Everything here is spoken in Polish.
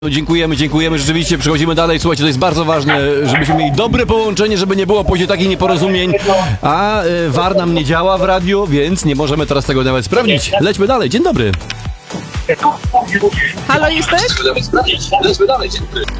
No dziękujemy, rzeczywiście przechodzimy dalej. Słuchajcie, to jest bardzo ważne, żebyśmy mieli dobre połączenie, żeby nie było później takich nieporozumień. A VAR nam nie działa w radiu, więc nie możemy teraz tego nawet sprawdzić. Lećmy dalej, dzień dobry. Halo, jesteś? Lećmy dalej, dzień dobry.